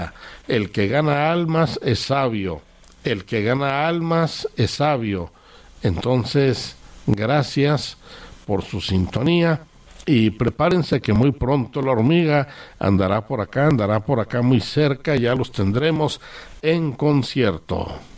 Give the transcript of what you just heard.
El que gana almas es sabio. El que gana almas es sabio. Entonces, gracias por su sintonía y prepárense que muy pronto la hormiga andará por acá muy cerca, ya los tendremos en concierto.